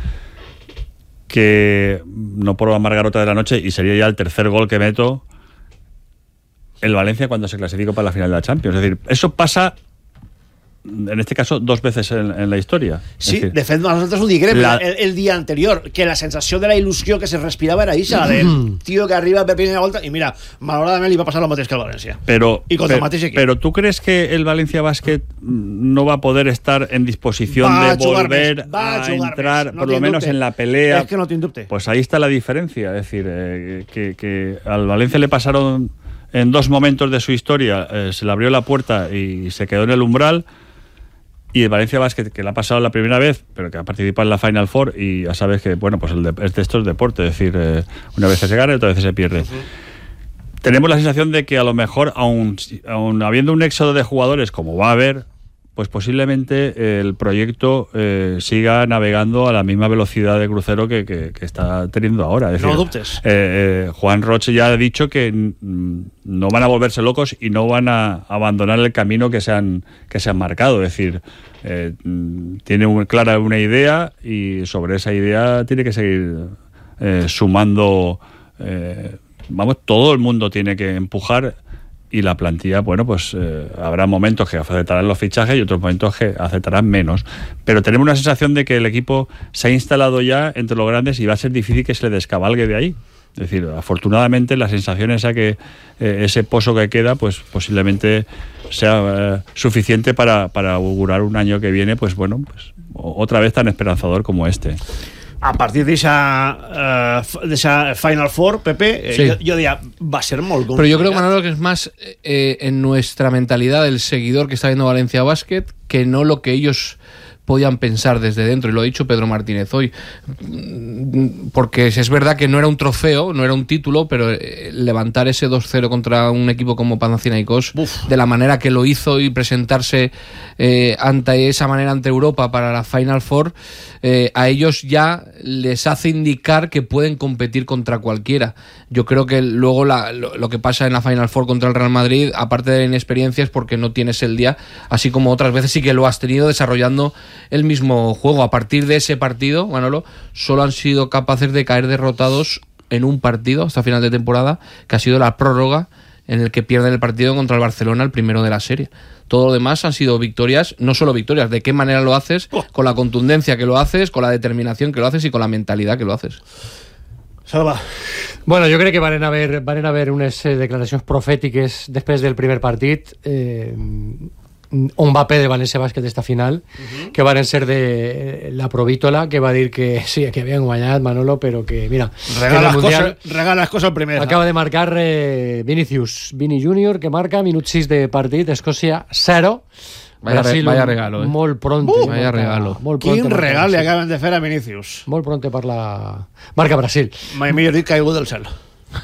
que no puedo amargar otra de la noche y sería ya el tercer gol que meto el Valencia cuando se clasificó para la final de la Champions. Es decir, eso pasa en este caso, 2 veces en la història. Sí, de fet, nosaltres ho diguem el dia anterior, que la sensació de la il·lusió que se respirava era ixa, del tio que arriba per primera volta, i mira, malauradament li va passar el mateix que al València. I contra el mateix equip. Pero ¿tú crees que el Valencia Basket no va a poder estar en disposición de volver a entrar, por lo menos en la pelea? Es que no tiene dubte. Pues ahí está la diferencia. Es decir, que al Valencia le pasaron en 2 momentos de su historia, se le abrió la puerta y se quedó en el umbral. Y el Valencia Basket, que le ha pasado la primera vez, pero que ha participado en la Final Four, y ya sabes que, bueno, pues esto es deporte, es decir, una vez se gana y otra vez se pierde. Tenemos la sensación de que a lo mejor, aun habiendo un éxodo de jugadores como va a haber, pues posiblemente el proyecto siga navegando a la misma velocidad de crucero que está teniendo ahora. Es decir, no dubtes. Juan Roche ya ha dicho que no van a volverse locos y no van a abandonar el camino que se han marcado. Es decir, tiene clara una idea y sobre esa idea tiene que seguir sumando. Todo el mundo tiene que empujar. Y la plantilla, bueno, pues habrá momentos que aceptarán los fichajes y otros momentos que aceptarán menos. Pero tenemos una sensación de que el equipo se ha instalado ya entre los grandes y va a ser difícil que se le descabalgue de ahí. Es decir, afortunadamente la sensación es que ese pozo que queda, pues posiblemente sea suficiente para augurar un año que viene, pues bueno, pues otra vez tan esperanzador como este. A partir de esa Final Four, Pepe, sí. yo diría, va a ser molt complicat. Pero yo creo, Manolo, que es más en nuestra mentalidad del seguidor que está viendo Valencia Basket que no lo que ellos podían pensar desde dentro, y lo ha dicho Pedro Martínez hoy, porque es verdad que no era un trofeo, no era un título, pero levantar ese 2-0 contra un equipo como Panathinaikos, de la manera que lo hizo y presentarse ante esa manera ante Europa para la Final Four, a ellos ya les hace indicar que pueden competir contra cualquiera. Yo creo que luego lo que pasa en la Final Four contra el Real Madrid, aparte de la inexperiencia, es porque no tienes el día, así como otras veces sí que lo has tenido desarrollando el mismo juego. A partir de ese partido, Manolo, solo han sido capaces de caer derrotados en un partido hasta final de temporada, que ha sido la prórroga, en el que pierden el partido contra el Barcelona, el primero de la serie. Todo lo demás han sido victorias, no solo victorias, de qué manera lo haces, con la contundencia que lo haces, con la determinación que lo haces y con la mentalidad que lo haces. Salva. Bueno, jo crec que van haver unes declaracions profètiques després del primer partit, on va perdre València Bàsquet esta final, que van ser de la Provítola, que va dir que sí, que havien guanyat, Manolo, però que, mira, regala les coses al primer. Acaba de marcar Vini Júnior, que marca minut 6 de partit, Escòcia 0. Vaya regalo, molt pronte. Vaya regalo. Quin regal li acaben de fer a Vinícius. Molt pronte per la marca Brasil. Mai millor dit caigut del cel.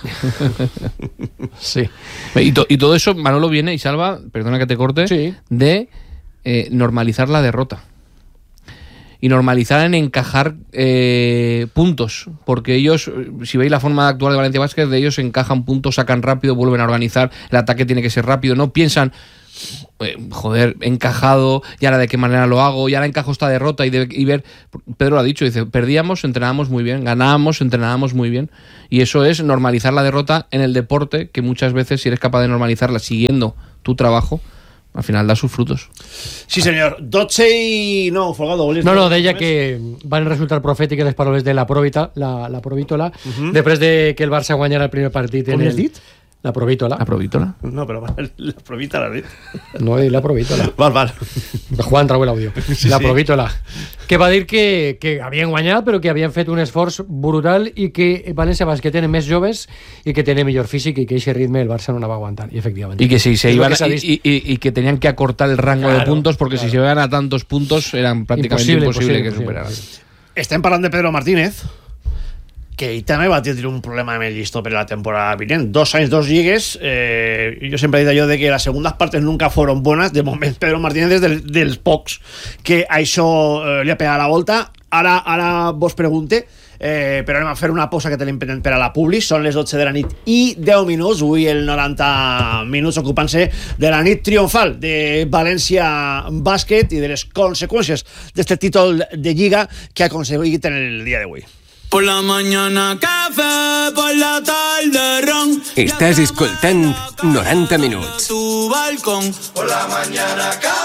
Sí. Y todo eso, Manolo, viene y Salva, perdona que te corte, sí, de normalizar la derrota. Y normalizar en encajar puntos, porque ellos, si veis la forma actual de Valencia Basket, de ellos encajan puntos, sacan rápido, vuelven a organizar, el ataque tiene que ser rápido, no piensan, joder, encajado, y ahora de qué manera lo hago, y ahora encajo esta derrota, y ver, Pedro lo ha dicho, dice, perdíamos, entrenábamos muy bien, ganábamos, entrenábamos muy bien, y eso es normalizar la derrota en el deporte, que muchas veces, si eres capaz de normalizarla siguiendo tu trabajo, al final da sus frutos. Sí, senyor. 12 i... No, Folgado. No, deia que van resultar profètiques les paraules de la Provítola, després de que el Barça guanyara el primer partit. Com l'has dit? La Provítola. La Provítola? No, però la Provítola, dit. No he dit la Provítola. Val. Juan, trau l'àudio. Sí, la Provítola. Que va dir que havien guanyat, però que havien fet un esforç brutal i que València Bàsquet tenen més joves i que tenen millor físic i que aquest ritme el Barça no va aguantar. Y efectivamente. Y que si se iban y que tenían que acortar el rango de puntos, porque si se iban a tantos puntos eran prácticamente imposible que superaran. Estem parlant de Pedro Martínez, que ell també va tenir un problema amb el llistó per la temporada vinent. 2 anys, 2 lligues. Jo sempre he dit allò de que las segundas partes nunca fueron buenas. De moment, Pedro Martínez és dels pocs que això li ha pegat la volta. Ara vos pregunte, però anem a fer una pausa que tenim pendent per a la Publi. Són les 12 de la nit i 10 minuts. Avui el 90 minuts ocupant-se de la nit triomfal de València Bàsquet i de les conseqüències d'aquest títol de Lliga que ha aconseguit en el dia d'avui. Por la mañana café, por la tarde ron. Estàs escoltant 90 minuts. Tu balcón. Por la mañana café.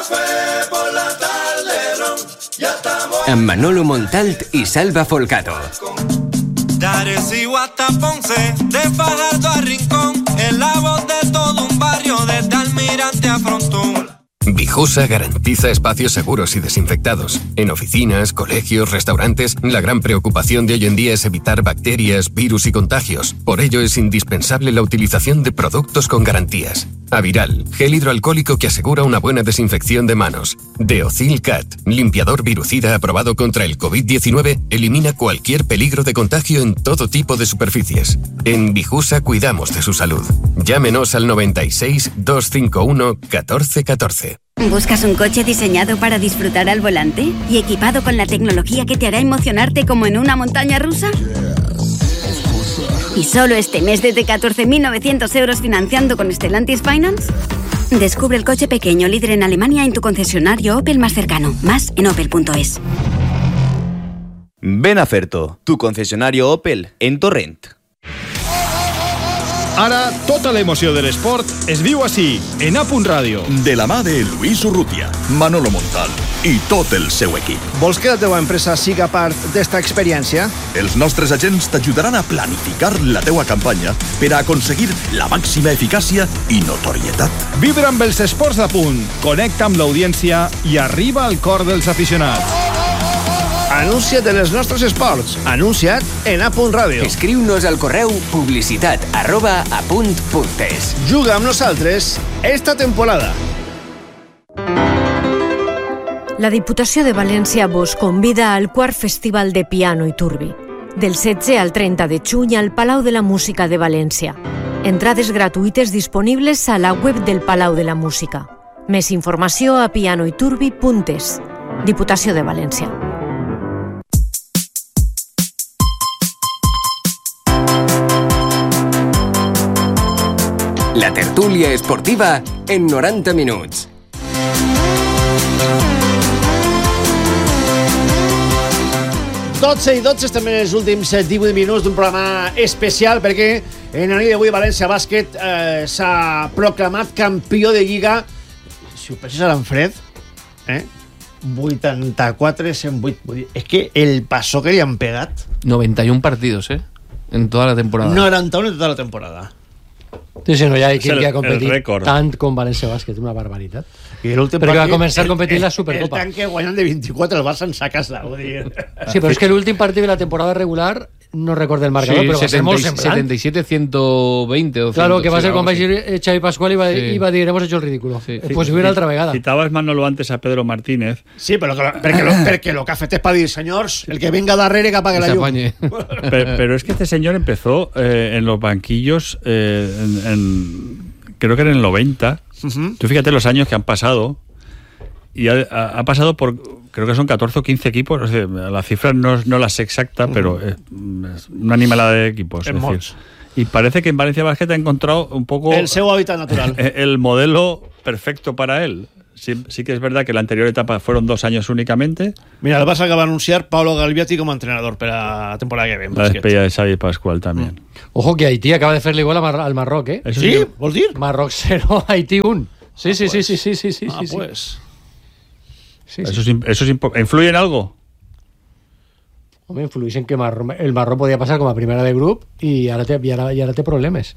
café por la tarde, ron, ya estamos. Amb Manolo Montalt i Salva Folgado. De Arecibo hasta Ponce, de Fajardo a Rincón, en la voz de todo un barrio, desde Almirante a Frontón. Vijosa garantiza espacios seguros y desinfectados. En oficinas, colegios, restaurantes, la gran preocupación de hoy en día es evitar bacterias, virus y contagios. Por ello es indispensable la utilización de productos con garantías. Aviral, gel hidroalcohólico que asegura una buena desinfección de manos. Deocil Cat, limpiador virucida aprobado contra el COVID-19, elimina cualquier peligro de contagio en todo tipo de superficies. En Vijusa cuidamos de su salud. Llámenos al 96 251 1414. ¿Buscas un coche diseñado para disfrutar al volante y equipado con la tecnología que te hará emocionarte como en una montaña rusa? ¿Y solo este mes desde 14.900 euros financiando con Stellantis Finance? Descubre el coche pequeño líder en Alemania en tu concesionario Opel más cercano. Más en opel.es. Ven a Ferto, tu concesionario Opel en Torrent. Ara, tota l'emoció de l'esport es viu així, en A.Radio. Ràdio. De la mà de Lluís Urrutia, Manolo Montal i tot el seu equip. Vols que la teva empresa siga part d'esta experiència? Els nostres agents t'ajudaran a planificar la teua campanya per a aconseguir la màxima eficàcia i notorietat. Vibra amb els esports de punt, connecta amb l'audiència i arriba al cor dels aficionats. Anuncia't en els nostres esports. Anuncia't en A.Radio. Escriu-nos al correu publicitat@apunt.es. Juga amb nosaltres esta temporada. La Diputació de València vos convida al quart Festival de Piano i Turbi. Del 16 al 30 de juny al Palau de la Música de València. Entrades gratuïtes disponibles a la web del Palau de la Música. Més informació a pianoiturbi.es. Diputació de València. La tertúlia esportiva en 90 minuts. I 12 estem en els últims 18 minuts d'un programa especial perquè en la nit d'avui València Bàsquet s'ha proclamat campió de Lliga. Si ho penses a l'Enfred, 84-108. És que el passo que li han pegat. 91 partidos, en toda la temporada. 91 en tota la temporada. Sí, no hi ha equip que ha competit tant com València Bàsquet, una barbaritat. Perquè va començar a competir la Supercopa. El tanque guanyant de 24 el Barça en sa casa. Sí, però és que l'últim partit de la temporada regular no recordo el marcador, però va ser molt semblant. 77-120. Claro, que va ser quan va ir Xavi Pascual i va dir, hemos hecho el ridículo. Pues hubiera otra vegada. Citabas, Manolo, antes a Pedro Martínez. Sí, però perquè lo que ha fet és para dir, senyors, el que venga darrere que apague la llum. Pero es que este señor empezó en los banquillos creo que en el 90. Tú fíjate los años que han pasado y ha pasado por, creo que son 14 o 15 equipos, o sea, la cifra no las sé exacta, pero es una animalada de equipos. Es decir, y parece que en Valencia Bàsquet ha encontrado un poco el seu hábitat natural, el modelo perfecto para él. Sí que es verdad que la anterior etapa fueron 2 años únicamente. Mira, el Barça acaba de anunciar Pablo Galviati como entrenador para la temporada que viene. La despedida de Xavi Pascual también. Ojo que Haití acaba de hacerle igual al Marroc, ¿Sí? ¿Vols dir? Marroc 0, Haití 1. Sí. Pues. Sí. Eso ¿influye en algo? Hombre, influye en que el Marroc podía pasar como a primera de grupo y ahora te problemas.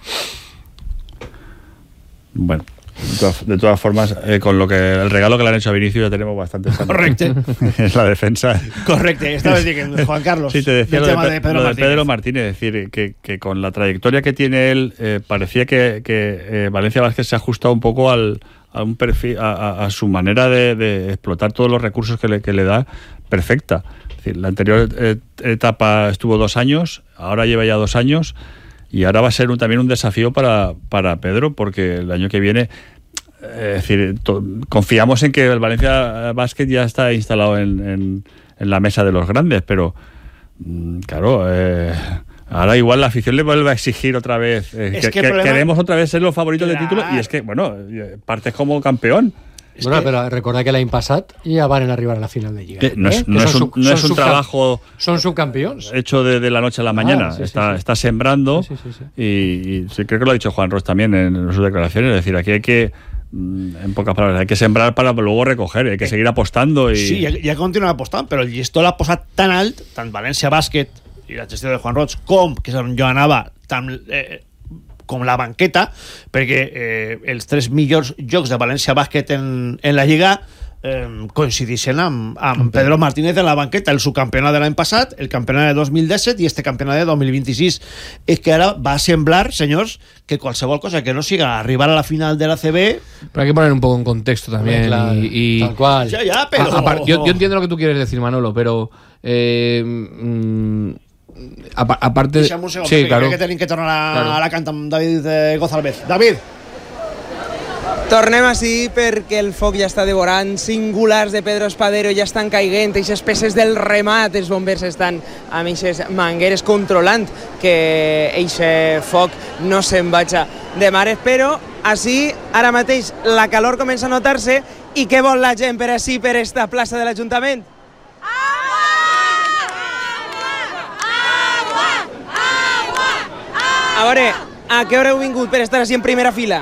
Bueno, de todas formas, con el regalo que le han hecho a Vinicius ya tenemos bastante. Correcto. Es la defensa. Correcto. Esta vez diciendo Juan Carlos. Sí, te decía lo de Pedro Martínez. Es decir, que con la trayectoria que tiene él, parecía que Valencia Bàsquet se ha ajustado un poco a un perfil, a su manera de explotar todos los recursos que le da, perfecta. Es decir, la anterior etapa estuvo 2 años, ahora lleva ya 2 años. Y ahora va a ser también un desafío para Pedro, porque el año que viene, es decir, confiamos en que el Valencia Bàsquet ya está instalado en la mesa de los grandes, pero claro, ahora igual la afición le vuelve a exigir otra vez, queremos otra vez ser los favoritos del título, y es que, bueno, partes como campeón. Bueno, pero recordad que l'any passat ja van arribar a la final de Lliga. No es un trabajo son subcampeones hecho de la noche a la mañana. Está sembrando. Sí. Y creo que lo ha dicho Juan Ros también en sus declaraciones. Es decir, aquí hay que En pocas palabras, hay que sembrar para luego recoger, hay que seguir apostando. Sí, ja continuen apostant, però el llistó l'ha posat tan alt, tant València Bàsquet i la gestió de Juan Roig, com, que és on jo anava, com la banqueta, perquè els 3 millors jocs de València Bàsquet en la Lliga coincideixen amb Pedro Martínez en la banqueta, el subcampionat de l'any passat, el campionat de 2017 i este campionat de 2026. És que ara va semblar, senyors, que qualsevol cosa que no siga arribar a la final de la CB... Pero hay que poner un poco en contexto también. Claro, y tal cual. Ya, pero... Yo entiendo lo que tú quieres decir, Manolo, pero... aparte... Sí, claro. Crec que tenim que tornar a la canta amb David González. David! Tornem així perquè el foc ja està devorant, singulars de Pedro Espadero ja estan caiguent, aquestes peces del remat, els bombers estan amb aquestes mangueres controlant que aquest foc no se'n vagi de mares, però així ara mateix la calor comença a notar-se. I què vol la gent per així, per esta plaça de l'Ajuntament? A veure, a què hora heu vingut per estar així en primera fila?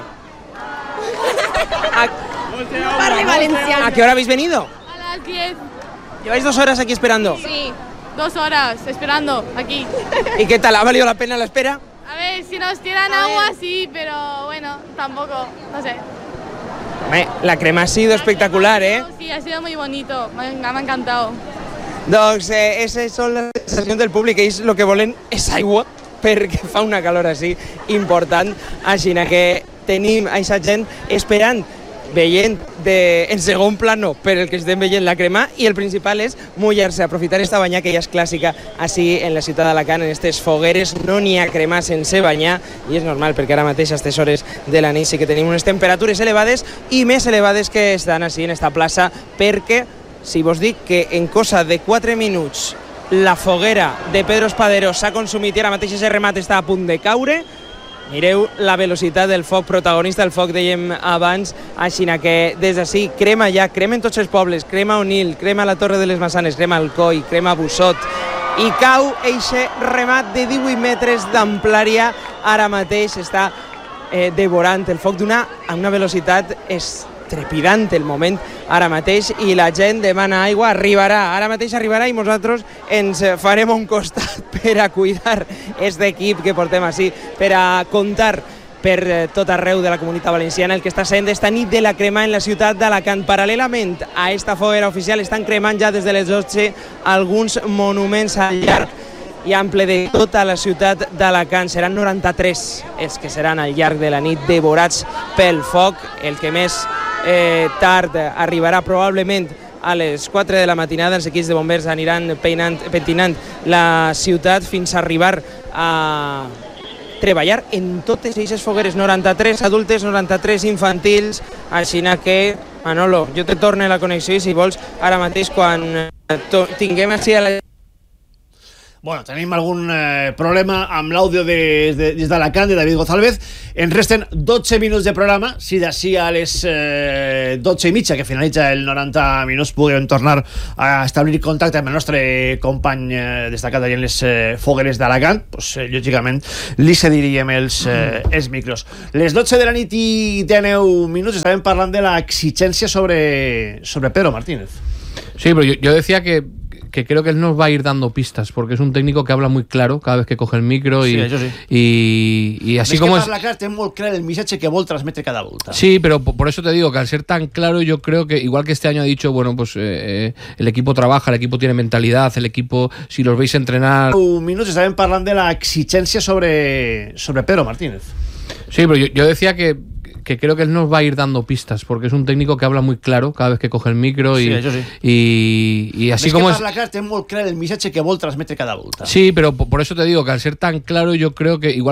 ¿A qué hora habéis venido? A las 10. ¿Lleváis 2 horas aquí esperando? Sí, 2 horas esperando aquí. ¿Y qué tal? ¿Ha valido la pena la espera? A ver, si nos tiran agua, sí, pero bueno, tampoco, no sé. Hombre, la crema ha sido espectacular, ¿eh? Sí, ha sido muy bonito, me ha encantado. Doncs esas son las sensacions del públic, ells el que volen és aigua, perquè fa una calor així important, així que tenim aquesta gent esperant, veient en segon plano per el que estem veient la crema, i el principal és mullar-se, aprofitar esta banyar que ja és clàssica així en la ciutat d'Alacant, en aquestes fogueres no n'hi ha crema sense banyar, i és normal perquè ara mateix a aquestes hores de la nit sí que tenim unes temperatures elevades i més elevades que estan així en esta plaça, perquè si vos dic que en cosa de 4 minuts la foguera de Pedro Espadero s'ha consumit i ara mateix ese remat està a punt de caure, mireu la velocitat del foc, protagonista del foc, dèiem abans, així que des d'ací crema ja, cremen tots els pobles, crema Onil, crema la Torre de les Massanes, crema Alcoi, crema Bussot, i cau eixe remat de 18 metres d'amplària, ara mateix està devorant el foc a una velocitat trepidant el moment ara mateix, i la gent demana aigua, ara mateix arribarà i nosaltres ens farem un costat per a cuidar aquest equip que portem així, per a comptar per tot arreu de la Comunitat Valenciana el que està sent esta nit de la crema en la ciutat d'Alacant. Paral·lelament a esta foguera oficial estan cremant ja des de les 12 alguns monuments al llarg i ample de tota la ciutat d'Alacant. Seran 93 els que seran al llarg de la nit devorats pel foc. El que més tard arribarà probablement a les 4 de la matinada. Els equips de bombers aniran pentinant la ciutat fins a arribar a treballar en totes aquestes fogueres, 93 adultes, 93 infantils, així que, Manolo, jo te torne la connexió i si vols, ara mateix quan tinguem així a la... Bueno, tenim algun problema amb l'àudio des d'Alacant, de David González. Ens resten 12 minuts de programa. Si d'ací a les 12:30, que finalitza el 90 minuts, puguem tornar a establir contacte amb el nostre company destacat allà en les fogueres d'Alacant, pues, lògicament li cediríem els micros. Les 12 de la nit i 19 minuts estàvem parlant de l'exigència sobre Pedro Martínez. Sí, pero yo decía que creo que él nos va a ir dando pistas, porque es un técnico que habla muy claro cada vez que coge el micro y, sí, y así como es... Té molt clar el missatge que vol transmetre cada volta. Sí, pero por eso te digo que al ser tan claro, yo creo que igual que este año ha dicho, bueno, pues el equipo trabaja, el equipo tiene mentalidad, el equipo, si los veis entrenar... Un minuto estàvem parlant de l'exigència sobre Pedro Martínez. Sí, pero yo decía que creo que él nos va a ir dando pistas, porque es un técnico que habla muy claro cada vez que coge el micro y, y así como es... Té molt clar el missatge que vol transmetre cada volta. Sí, pero por eso te digo que al ser tan claro, yo creo que igual